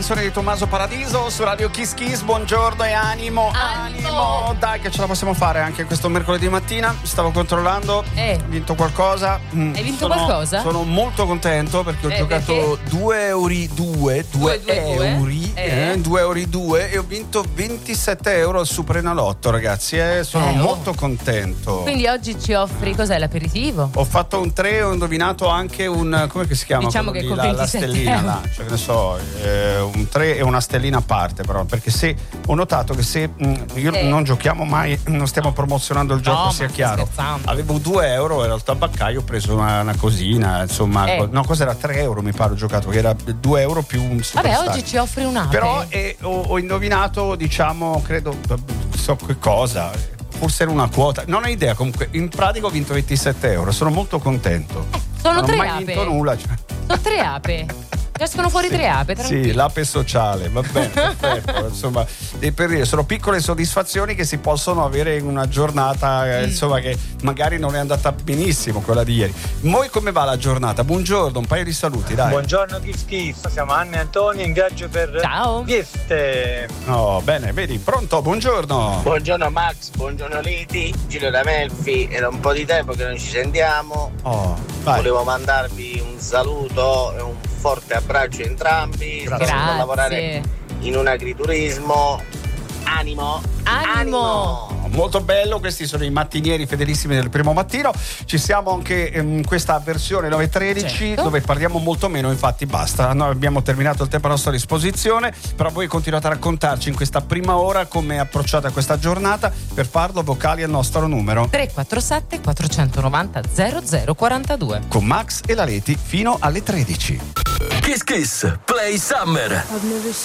Di Tommaso Paradiso su Radio Kiss Kiss. Buongiorno e animo. Dai che ce la possiamo fare anche questo mercoledì mattina. Stavo controllando, ho vinto qualcosa. Hai vinto qualcosa? Sono molto contento perché ho giocato 2 euro e ho vinto 27 euro al Superenalotto, ragazzi. Sono molto contento. Quindi oggi ci offri cos'è, l'aperitivo? Ho fatto un 3 e ho indovinato anche un, come che si chiama? Diciamo che con la stellina là, cioè che ne so, un 3 e una stellina a parte, però, perché se ho notato che se non giochiamo mai, non stiamo promozionando il gioco, sia chiaro. Avevo 2 euro, ero al tabaccaio, ho preso una cosina, insomma, no, cos'era? 3 euro mi pare ho giocato, che era 2 euro più un Superstar. Vabbè, oggi ci offri un'ape. Però ho indovinato, diciamo, credo, so che cosa, forse era una quota, non ho idea, comunque in pratica ho vinto 27 euro, sono molto contento. Sono 3 ape. Non ho mai vinto nulla, cioè. Sono 3 ape. Escono fuori 3 ape, tranquillo. Sì, l'ape sociale, va bene, perfetto. Insomma, per dire, sono piccole soddisfazioni che si possono avere in una giornata, insomma, che magari non è andata benissimo quella di ieri. Voi come va la giornata? Buongiorno, un paio di saluti, dai. Buongiorno Kiss Kiss, siamo Anna e Antonio in viaggio per Vieste. Oh, bene, vedi, pronto, buongiorno. Buongiorno Max, buongiorno Liti, Giro da Melfi, era un po' di tempo che non ci sentiamo. Volevo mandarvi un saluto e un forte abbraccio a entrambi. Grazie. Sto a lavorare in un agriturismo. Animo. Molto bello, questi sono i mattinieri fedelissimi del primo mattino. Ci siamo anche in questa versione 9:13, dove parliamo molto meno, infatti basta, noi abbiamo terminato il tempo a nostra disposizione, però voi continuate a raccontarci in questa prima ora come è approcciata questa giornata. Per farlo, vocali al nostro numero 347 490 0042 con Max e la Leti fino alle 13. Kiss Kiss Play Summer.